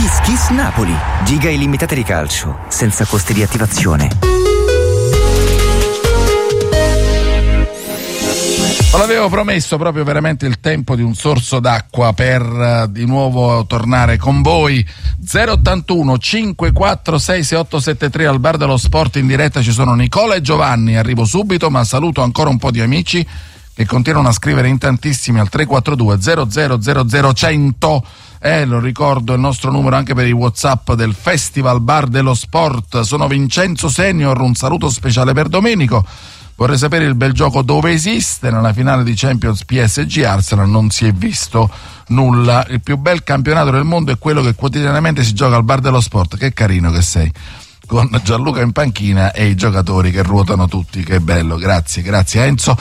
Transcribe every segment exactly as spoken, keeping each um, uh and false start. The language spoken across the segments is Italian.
Kiss Kiss Napoli. Giga illimitate di calcio, senza costi di attivazione. L'avevo promesso, proprio veramente il tempo di un sorso d'acqua per uh, di nuovo tornare con voi. Zero ottantuno cinquecentoquarantasei sessantaotto al bar dello sport in diretta ci sono Nicola e Giovanni. Arrivo subito, ma saluto ancora un po' di amici che continuano a scrivere in tantissimi al tre quattro due zero zero zero zero cento. Eh, lo ricordo, il nostro numero anche per i WhatsApp del Festival Bar dello Sport. Sono Vincenzo Senior, un saluto speciale per Domenico. Vorrei sapere il bel gioco dove esiste. Nella finale di Champions P S G Arsenal non si è visto nulla. Il più bel campionato del mondo è quello che quotidianamente si gioca al Bar dello Sport. Che carino che sei, con Gianluca in panchina e i giocatori che ruotano tutti. Che bello, grazie, grazie Enzo.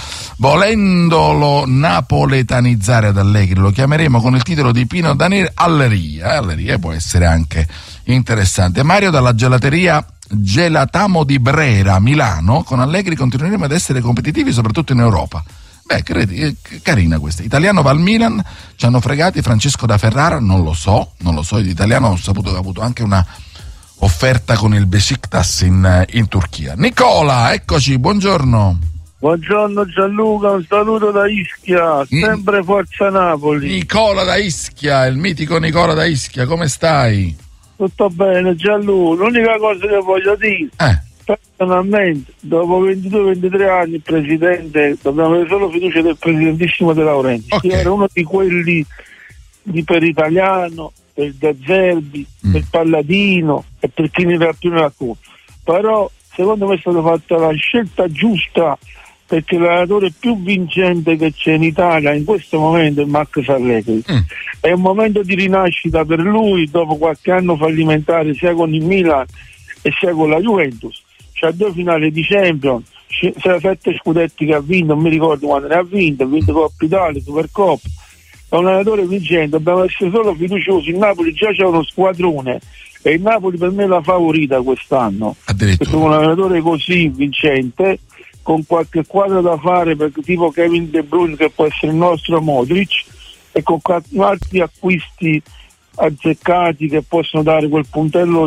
Volendolo napoletanizzare ad Allegri lo chiameremo con il titolo di Pino Daniele Alleria. Alleria può essere anche interessante. Mario dalla gelateria Gelatamo di Brera, Milano. Con Allegri continueremo ad essere competitivi soprattutto in Europa. Beh, credi, eh, carina questa. Italiano va al Milan, ci hanno fregati. Francesco da Ferrara, non lo so, non lo so. L'italiano ho saputo che ha avuto anche una offerta con il Besiktas in, in Turchia. Nicola, eccoci, buongiorno. Buongiorno Gianluca, un saluto da Ischia, sempre mm. Forza Napoli. Nicola da Ischia, il mitico Nicola da Ischia, come stai? Tutto bene Gianluca, l'unica cosa che voglio dire, eh. personalmente, dopo ventidue ventitré anni il presidente, dobbiamo avere solo fiducia del presidentissimo De Laurentiis, okay. che era uno di quelli di per Italiano, per De Zerbi, mm. per Palladino e per chi ne era più nella curva. Però secondo me è stata fatta la scelta giusta, perché l'allenatore più vincente che c'è in Italia in questo momento è Max Allegri. Mm. È un momento di rinascita per lui dopo qualche anno fallimentare sia con il Milan e sia con la Juventus. C'ha due finali di Champions, c'ha sette scudetti che ha vinto, non mi ricordo quando ne ha vinto, ha vinto Coppa Italia, Supercoppa. È un allenatore vincente, dobbiamo essere solo fiduciosi. Il Napoli già c'è uno squadrone e il Napoli per me è la favorita quest'anno, perché un allenatore così vincente, con qualche quadro da fare, per, tipo Kevin De Bruyne che può essere il nostro Modric, e con altri acquisti azzeccati che possono dare quel puntello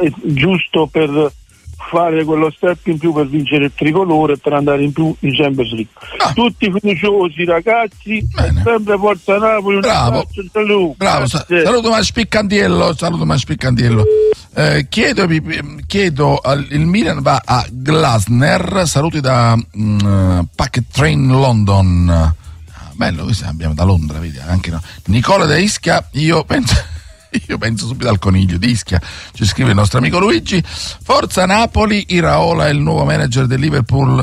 giusto per fare quello step in più per vincere il tricolore e per andare in più in Champions League. Ah. Tutti fiduciosi ragazzi. Bene. Sempre Forza Napoli. Bravo, un bravo. Sa- saluto ma spiccantiello, saluto ma spiccantiello. Eh, chiedo, chiedo al, il Milan va a Glasner, saluti da um, Packet Train London. Ah, bello, questo abbiamo da Londra, vedi, anche no. Nicola da Ischia, io penso io penso subito al coniglio di Ischia, ci scrive il nostro amico Luigi. Forza Napoli, Iraola è il nuovo manager del Liverpool.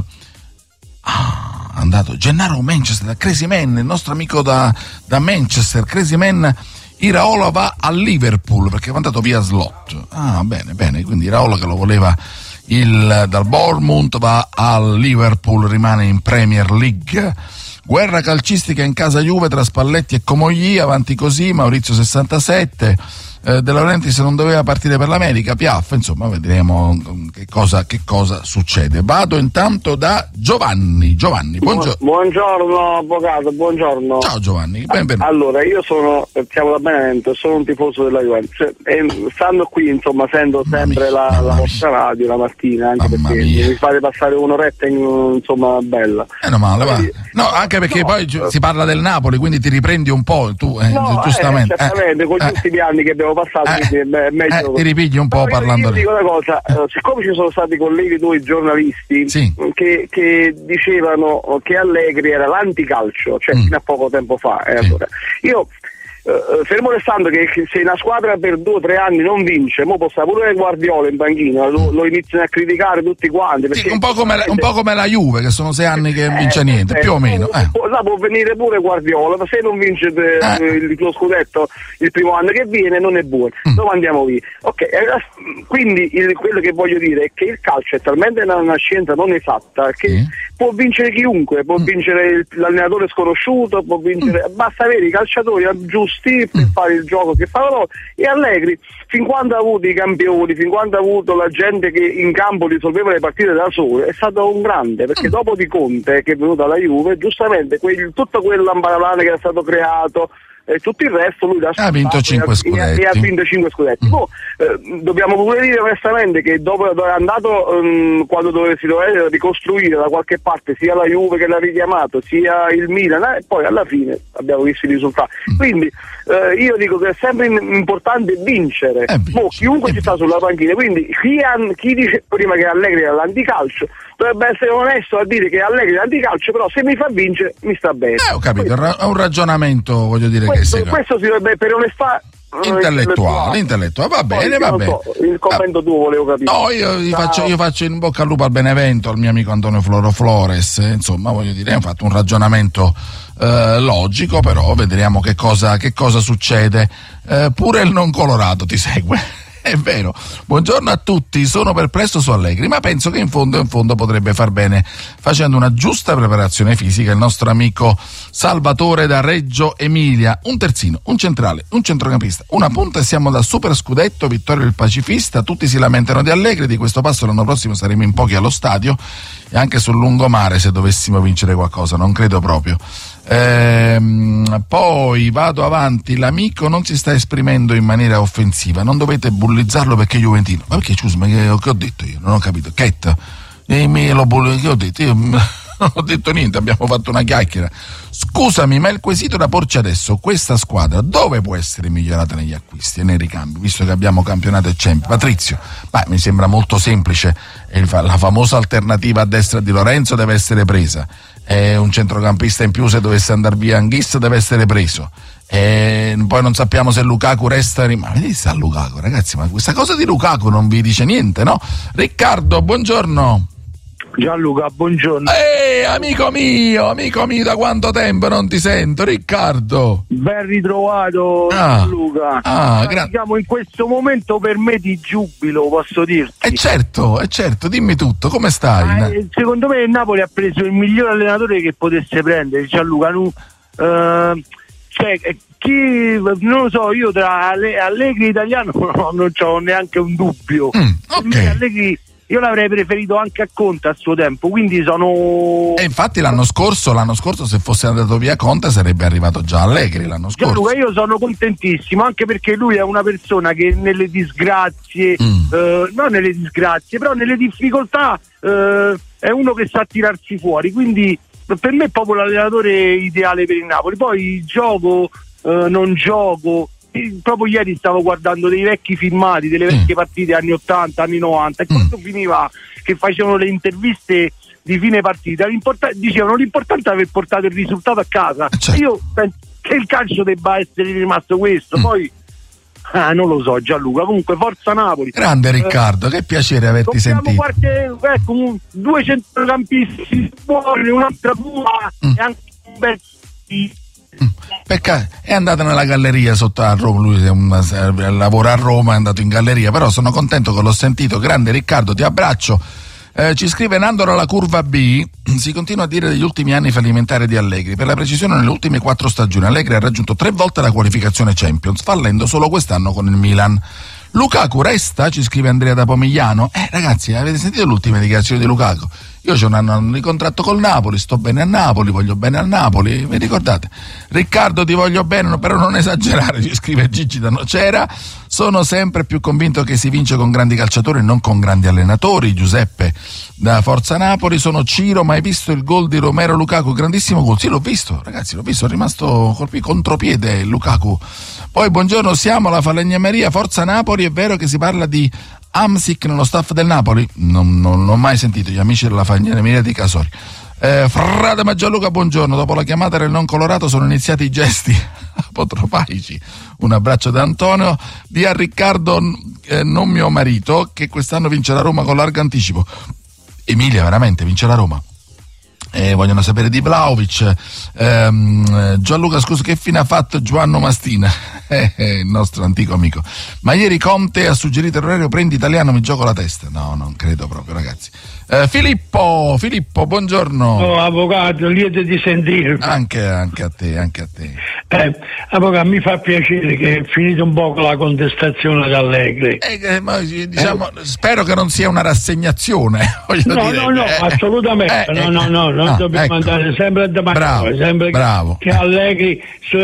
Ah, è andato Gennaro Manchester, da Crazy Man, il nostro amico da, da Manchester, Crazy Man. Iraola va al Liverpool perché è mandato via Slot. Ah, bene, bene, quindi Iraola che lo voleva il, dal Bournemouth va al Liverpool, rimane in Premier League. Guerra calcistica in casa Juve tra Spalletti e Comogli, avanti così. Maurizio sessantasette. eh, De Laurentiis non doveva partire per l'America, Piaff, insomma vedremo che cosa, che cosa succede. Vado intanto da Giovanni. Giovanni, buongiorno. Buongiorno avvocato, buongiorno. Ciao Giovanni, benvenuto. Allora, io sono, chiamo da Benevento, sono un tifoso della Juventus e stando qui insomma sento Mamma sempre mia, la, la vostra radio la mattina, anche mamma perché mia. mi fate passare un'oretta in, insomma bella. Eh no, male, va. No, anche perché no, poi si parla del Napoli, quindi ti riprendi un po', tu, eh, no, giustamente. Eh, certamente, eh, con eh, tutti gli anni che abbiamo passato, eh, quindi è meglio. Eh, ti ripigli un po' Però parlando. Io, io dico una cosa, eh, siccome ci sono stati colleghi due giornalisti sì. che, che dicevano che Allegri era l'anticalcio, cioè mm. fino a poco tempo fa, eh, sì. allora, io Uh, fermo restando che, che se una squadra per due o tre anni non vince, mo possa pure Guardiola in panchina, lo, lo iniziano a criticare tutti quanti. Sì, un, po come la, un po' come la Juve, che sono sei anni che non vince eh, niente, eh, più o meno. Eh. Là può venire pure Guardiola, ma se non vince de, eh. il, lo scudetto il primo anno che viene non è buono, mm. dove andiamo via? Ok, eh, quindi il, quello che voglio dire è che il calcio è talmente una, una scienza non esatta che sì. può vincere chiunque, può mm. vincere il, l'allenatore sconosciuto, può vincere, mm. basta avere i calciatori giusti per mm. fare il gioco che fa loro. E Allegri, fin quando ha avuto i campioni, fin quando ha avuto la gente che in campo risolveva le partite da sole, è stato un grande, perché mm. dopo di Conte che è venuto alla Juve, giustamente quel, tutto quel lambaralane che era stato creato e tutto il resto lui ha vinto cinque scudetti e ha vinto cinque scudetti. Mm. Poi, eh, dobbiamo pure dire onestamente che dopo è andato um, quando dove si doveva ricostruire da qualche parte sia la Juve che l'ha richiamato sia il Milan eh, e poi alla fine abbiamo visto i risultati. Mm. Quindi eh, io dico che è sempre importante vincere, eh, Mo, chiunque ci sta sulla panchina, quindi chi, ha, chi dice prima che Allegri è l'anticalcio dovrebbe essere onesto a dire che Allegri è l'anticalcio, però se mi fa vincere mi sta bene. Eh, ho capito, è un ragionamento, voglio dire, questo, che questo si dovrebbe per onestà intellettuale, intellettuale, va bene, va bene. So, il commento tuo volevo capire. No, io, io, faccio, io faccio in bocca al lupo al Benevento, al mio amico Antonio Floro Flores, eh, insomma, voglio dire, ho fatto un ragionamento eh, logico, però vedremo che cosa, che cosa succede. Eh, pure il non colorato ti segue. È vero. Buongiorno a tutti, sono perplesso su Allegri, ma penso che in fondo in fondo potrebbe far bene facendo una giusta preparazione fisica il nostro amico Salvatore da Reggio Emilia. Un terzino, un centrale, un centrocampista, una punta e siamo da super scudetto, vittoria del pacifista. Tutti si lamentano di Allegri, di questo passo l'anno prossimo saremo in pochi allo stadio e anche sul lungomare se dovessimo vincere qualcosa, non credo proprio. Ehm, poi vado avanti, l'amico non si sta esprimendo in maniera offensiva, non dovete bullizzarlo perché è juventino. Ma perché, scusa, ma che, che ho detto io? Non ho capito. Ket, e me lo bulli, che ho detto? Io non ho detto niente, abbiamo fatto una chiacchiera. Scusami, ma il quesito da porci adesso, questa squadra dove può essere migliorata negli acquisti e nei ricambi, visto che abbiamo campionato e Champions? Patrizio, beh, mi sembra molto semplice, la famosa alternativa a destra di Lorenzo deve essere presa. Eh, un centrocampista in più, se dovesse andare via Anghis, deve essere preso. Eh, poi non sappiamo se Lukaku resta. Ma vedete, sta Lukaku, ragazzi, ma questa cosa di Lukaku non vi dice niente, no? Riccardo, buongiorno. Gianluca, buongiorno. Ehi, amico mio, amico mio, da quanto tempo non ti sento, Riccardo? Ben ritrovato, ah, Gianluca. Ah, gra- diciamo, in questo momento per me di giubilo, posso dirti. Eh certo, eh certo, dimmi tutto, come stai? Ah, eh, secondo me il Napoli ha preso il miglior allenatore che potesse prendere, Gianluca. Nu, uh, cioè, chi, non lo so, io tra Allegri italiano no, non c'ho neanche un dubbio. Mm, ok. Allegri, io l'avrei preferito anche a Conte a suo tempo, quindi sono... E infatti l'anno scorso, l'anno scorso se fosse andato via Conte sarebbe arrivato già Allegri l'anno scorso. Gianluca, io sono contentissimo, anche perché lui è una persona che nelle disgrazie, mm. eh, non nelle disgrazie, però nelle difficoltà eh, è uno che sa tirarsi fuori, quindi per me è proprio l'allenatore ideale per il Napoli. Poi il gioco, eh, non gioco... Proprio ieri stavo guardando dei vecchi filmati delle vecchie partite anni ottanta, anni novanta, e quando mm. finiva che facevano le interviste di fine partita dicevano l'importante è aver portato il risultato a casa. Certo. Io penso che il calcio debba essere rimasto questo. mm. Poi ah, non lo so, Gianluca, comunque forza Napoli. Grande Riccardo, eh, che piacere averti sentito. Qualche, ecco, un, due centrocampisti buoni, un'altra tua mm. e anche un bel Peccato, è andata nella galleria sotto a Roma, lui è un, lavora a Roma, è andato in galleria, però sono contento che l'ho sentito. Grande Riccardo, ti abbraccio. Eh, ci scrive Nandoro alla curva B, si continua a dire degli ultimi anni fallimentari di Allegri, per la precisione nelle ultime quattro stagioni Allegri ha raggiunto tre volte la qualificazione Champions, fallendo solo quest'anno con il Milan. Lukaku resta, ci scrive Andrea da Pomigliano. Eh ragazzi, avete sentito l'ultima dichiarazione di Lukaku? Io ho un anno di contratto col Napoli, sto bene a Napoli, voglio bene al Napoli, vi ricordate? Riccardo, ti voglio bene, però non esagerare, ci scrive Gigi da Nocera. Sono sempre più convinto che si vince con grandi calciatori e non con grandi allenatori. Giuseppe da Forza Napoli. Sono Ciro, ma hai visto il gol di Romero Lukaku? Grandissimo gol. Sì, l'ho visto, ragazzi, l'ho visto, è rimasto colpito contropiede Lukaku. Poi buongiorno, siamo alla Falegnameria, Forza Napoli. È vero che si parla di Amsic nello staff del Napoli? Non, non, non ho mai sentito, gli amici della Falegnameria di Casori. Eh, frate Maggialuca, buongiorno. Dopo la chiamata del non colorato sono iniziati i gesti apotropaici. Un abbraccio da Antonio. Di a Riccardo, eh, non mio marito, che quest'anno vince la Roma con largo anticipo. Emilia, veramente vince la Roma? Eh, vogliono sapere di Vlahovic. ehm, Gianluca, scusa, che fine ha fatto Giovanni Mastina? Eh, eh, il nostro antico amico. Ma ieri Conte ha suggerito l'orario prendi italiano, mi gioco la testa. No, non credo proprio, ragazzi. eh, Filippo Filippo, buongiorno. Oh, avvocato, lieto di sentirvi. Anche, anche a te, anche a te. Eh, avvocato, mi fa piacere che è finita un po' la contestazione di Allegri. Eh, eh, ma, diciamo, eh. Spero che non sia una rassegnazione. Voglio no, dire, no, no, eh, assolutamente. Eh, no, no, no, no, noi ah, dobbiamo ecco. andare sempre da bravo, sempre bravo. che Allegri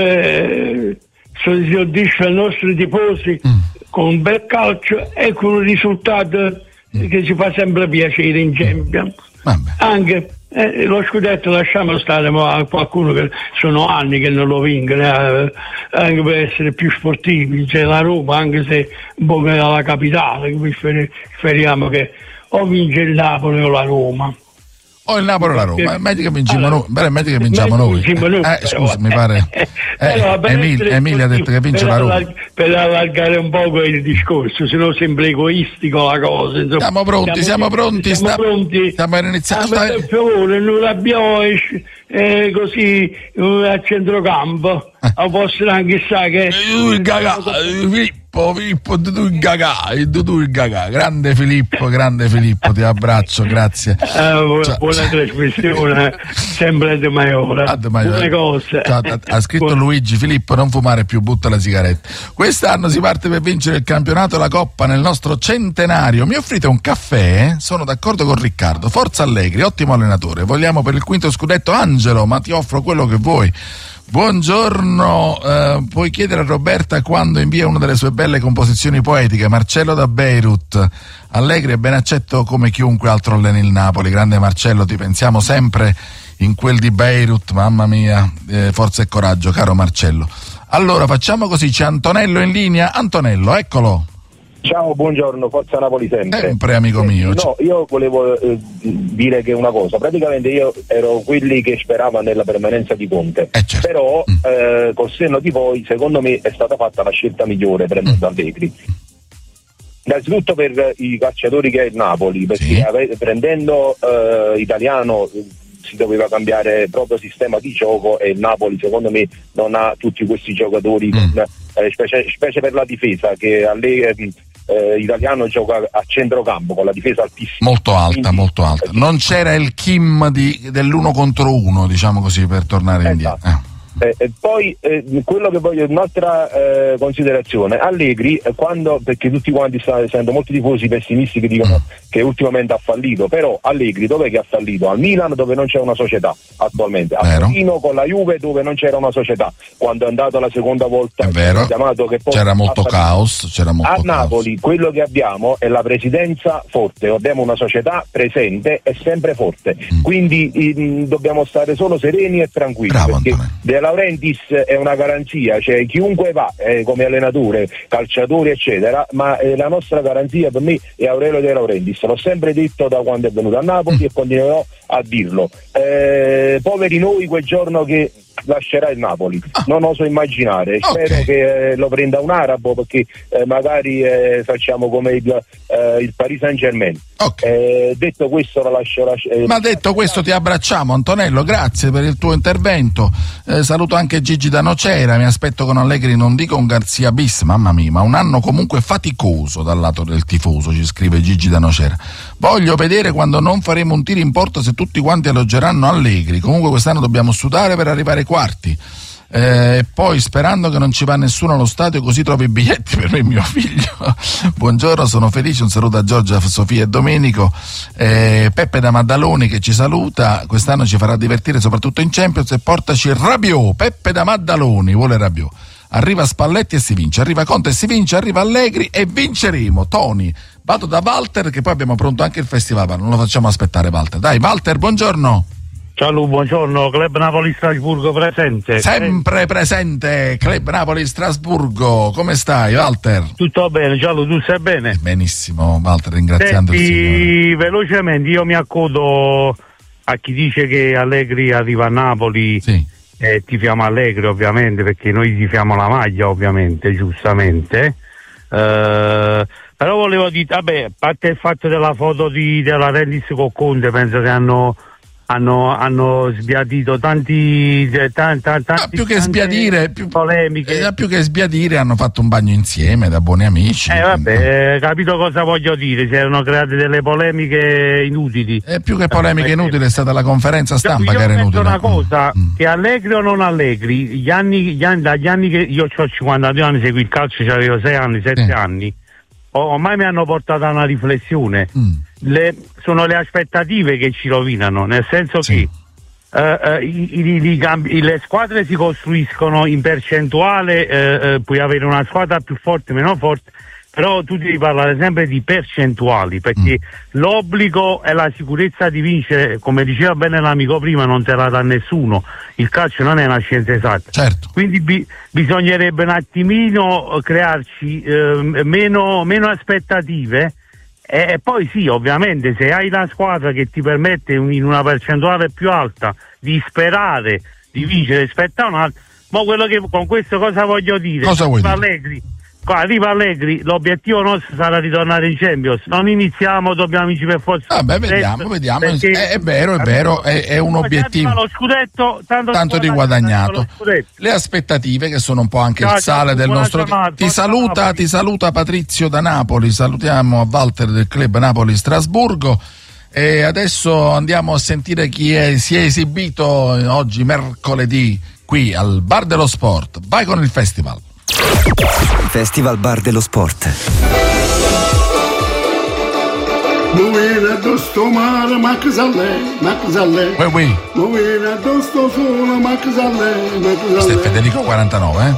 eh, soddisfa i nostri tifosi mm. con un bel calcio e con un risultato mm. che ci fa sempre piacere in Champions. Vabbè. Anche eh, lo scudetto lasciamo stare a qualcuno che sono anni che non lo vincono, eh, anche per essere più sportivi. C'è la Roma, anche se un po' che è la capitale, speriamo che o vince il Napoli o la Roma. O il Napoli o la Roma, è meglio che vinciamo allora, noi. Beh, è meglio che vinciamo noi. noi. Eh, scusa, mi pare. Eh, però, Emil, Emilia ha detto che vince la Roma. Allarg- per allargare un poco il discorso, se no sembra egoistico la cosa. Insomma, siamo pronti, siamo, siamo pronti, siamo sta, pronti. Stiamo iniziando. Ah, per favore, non abbiamo eh, così eh, a centrocampo. Eh. O possono anche sa che. Il Gagà, Filippo, Filippo, tu il Gagà, tu il Gagà, grande Filippo, grande Filippo, ti abbraccio, grazie. Uh, buona, Ciao. buona trasmissione, sempre De Maiora. Ah, De Maiora. Buone cose. Ciao, ha scritto Buon... Luigi: Filippo, non fumare più, butta la sigaretta. Quest'anno si parte per vincere il campionato e la Coppa nel nostro centenario. Mi offrite un caffè? Sono d'accordo con Riccardo. Forza Allegri, ottimo allenatore. Vogliamo per il quinto scudetto Angelo, ma ti offro quello che vuoi. Buongiorno, eh, puoi chiedere a Roberta quando invia una delle sue belle composizioni poetiche. Marcello da Beirut. Allegri è ben accetto come chiunque altro alleni il Napoli. Grande Marcello, ti pensiamo sempre in quel di Beirut, mamma mia, eh, forza e coraggio, caro Marcello. Allora facciamo così, c'è Antonello in linea. Antonello, eccolo. Ciao, buongiorno, forza Napoli sempre. Sempre amico mio. Eh, no, io volevo eh, dire che una cosa, praticamente io ero quelli che speravano nella permanenza di Conte, eh, certo. però mm. eh, col senno di poi secondo me è stata fatta la scelta migliore prendendo mm. Allegri. Innanzitutto per i calciatori che è il Napoli, perché sì. ave- prendendo eh, Italiano si doveva cambiare proprio sistema di gioco e il Napoli secondo me non ha tutti questi giocatori, mm. con, eh, specie, specie per la difesa che Allegri Eh, Italiano gioca a centrocampo con la difesa altissima, molto alta, quindi, molto alta. Non c'era il Kim di, dell'uno contro uno, diciamo così, per tornare esatto. indietro. Eh. Eh, e poi eh, quello che voglio, un'altra eh, considerazione, Allegri eh, quando, perché tutti quanti stanno essendo molti tifosi pessimisti che dicono mm. che ultimamente ha fallito, però Allegri dov'è che ha fallito? Al Milan, dove non c'è una società attualmente, a vero. Torino con la Juve dove non c'era una società, quando è andato la seconda volta è vero. chiamato, che poi c'era molto caos, c'era molto a caos. Napoli quello che abbiamo è la presidenza forte, abbiamo una società presente e sempre forte, mm. quindi in, dobbiamo stare solo sereni e tranquilli. Bravo, perché Antonio. De Laurentiis è una garanzia, cioè chiunque va eh, come allenatore, calciatori eccetera, ma eh, la nostra garanzia per me è Aurelio De Laurentiis, l'ho sempre detto da quando è venuto a Napoli mm. e continuerò a dirlo. Eh, poveri noi quel giorno che lascerà il Napoli, ah. non oso immaginare, okay. spero che eh, lo prenda un arabo, perché eh, magari eh, facciamo come il, eh, il Paris Saint Germain. Okay. Eh, detto questo lo lascio, lascio eh, ma detto questo ti abbracciamo Antonello, grazie per il tuo intervento, eh, saluto anche Gigi da Nocera. Mi aspetto con Allegri, non dico un Garzia bis, mamma mia, ma un anno comunque faticoso dal lato del tifoso, ci scrive Gigi da Nocera. Voglio vedere quando non faremo un tiro in porta se tutti quanti alloggeranno Allegri. Comunque quest'anno dobbiamo sudare per arrivare ai quarti. E eh, poi sperando che non ci va nessuno allo stadio, così trovo i biglietti per me e mio figlio. Buongiorno, sono felice, un saluto a Giorgia, Sofia e Domenico. eh, Peppe da Maddaloni che ci saluta, quest'anno ci farà divertire soprattutto in Champions, e portaci Rabiot. Peppe da Maddaloni vuole Rabiot. Arriva Spalletti e si vince, arriva Conte e si vince, arriva Allegri e vinceremo. Tony, vado da Walter che poi abbiamo pronto anche il festival, ma non lo facciamo aspettare Walter. Dai Walter, buongiorno. Ciao Lu, buongiorno, Club Napoli Strasburgo presente. Sempre presente, Club Napoli Strasburgo. Come stai, Walter? Tutto bene, ciao Lu, tu stai bene? Benissimo, Walter, ringraziando Senti, il Signore. Velocemente, io mi accodo a chi dice che Allegri arriva a Napoli. Sì. Eh, tifiamo Allegri ovviamente, perché noi tifiamo la maglia ovviamente, giustamente. Eh, però volevo dire, vabbè, a parte il fatto della foto di, della Rendis con Conte, penso che hanno... Hanno, hanno sbiadito tanti, tanti, tanti no, più che sbiadire, più, polemiche. Eh, più che sbiadire hanno fatto un bagno insieme da buoni amici. Eh vabbè, eh, capito cosa voglio dire, si erano create delle polemiche inutili. E più che polemiche inutili è stata la conferenza stampa io che era inutile. Una cosa, mm. che Allegri o non Allegri, gli anni, gli anni, dagli anni che io ho cinquantadue anni, segui il calcio, avevo sei anni, sette sì. anni, ormai mi hanno portato a una riflessione. Mm. Le, sono le aspettative che ci rovinano, nel senso sì. che Uh, uh, i, i, i cambi, le squadre si costruiscono in percentuale, uh, uh, puoi avere una squadra più forte, meno forte, però tu devi parlare sempre di percentuali, perché mm. l'obbligo e la sicurezza di vincere, come diceva bene l'amico prima, non te la dà nessuno. Il calcio non è una scienza esatta, certo. Quindi bi- bisognerebbe un attimino crearci uh, meno, meno aspettative. E poi sì, ovviamente, se hai la squadra che ti permette in una percentuale più alta di sperare di vincere rispetto a un'altra, ma quello che con questo cosa voglio dire? Cosa vuoi dire? Allegri, arriva Allegri, l'obiettivo nostro sarà ritornare in Champions. Non iniziamo, dobbiamo vincere per forza. Vabbè, vediamo, vediamo. Perché, è, è vero, è vero, è, è un obiettivo. Lo scudetto, tanto, tanto di guadagnato. Le aspettative, che sono un po' anche ciao, il sale del nostro. Giornata, ti saluta, Napoli. ti saluta Patrizio da Napoli. Salutiamo a Walter del club Napoli Strasburgo. E adesso andiamo a sentire chi è, si è esibito oggi mercoledì qui al Bar dello Sport. Vai con il festival. Festival Bar dello Sport. Muovere addosso mare, ma che sa lei, ma che sa lei. Oui, oui. Muovere addosso sole, ma che sa lei, ma che sa lei. Questo è Federico quarantanove, eh?